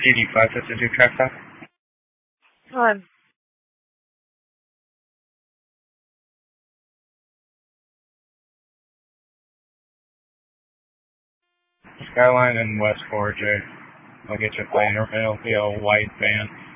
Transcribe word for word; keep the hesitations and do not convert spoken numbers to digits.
P D five fifty-two track stop. One. Skyline and West four J. I'll get you a plane. It'll be a white van.